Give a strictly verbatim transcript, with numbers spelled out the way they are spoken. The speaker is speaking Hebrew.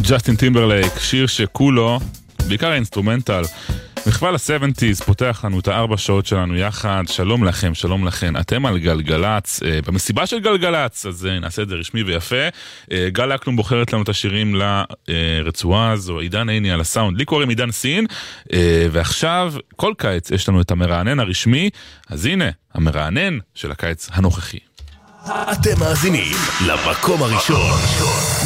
ג'סטין טימברלייק, שיר שכולו, בעיקר האינסטרומנטל, מחווה ל-שבעים, פותח לנו את הארבע שעות שלנו יחד. שלום לכם, שלום לכם. אתם על גלגלץ, במסיבה של גלגלץ, אז נעשה את זה רשמי ויפה. גל אקלום בוחרת לנו את השירים לרצועה הזו, עידן עיני על הסאונד. לי קוראים עידן סין, ועכשיו כל קיץ יש לנו את המרענן הרשמי, אז הנה, המרענן של הקיץ הנוכחי. אתם מאזינים למקום הראשון,